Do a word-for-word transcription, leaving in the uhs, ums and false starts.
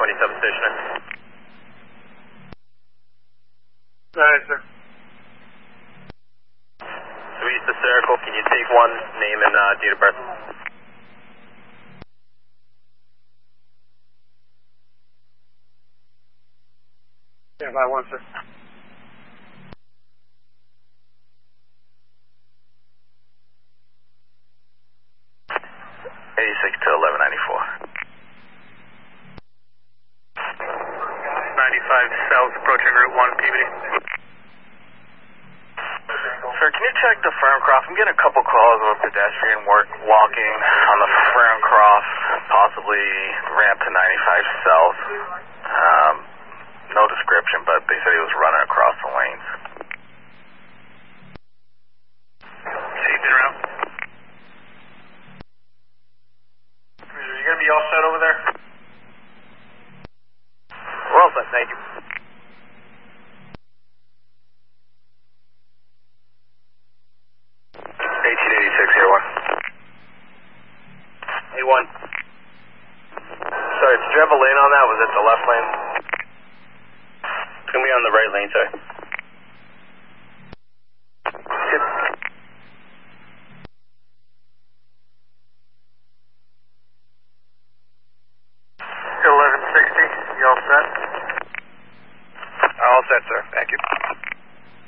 twenty-seven stationer. Alright, sir. Luis the Circle, can you take one name and uh, date of birth? Yeah, by one, sir. eighty-six to eleven ninety-four. ninety-five South, approaching Route one, P B D. Sir, can you check the Ferncroft? I'm getting a couple calls of a pedestrian work walking on the Ferncroft, possibly ramp to ninety-five South. Um, no description, but they said he was running across the lanes. Seats around. Are you going to be all set over there? We're all set, thank you. eighteen eighty-six, here one. A one. Sorry, did you have a lane on that? Was it the left lane? It's going to be on the right lane, sorry. Good. eleven sixty, you all set?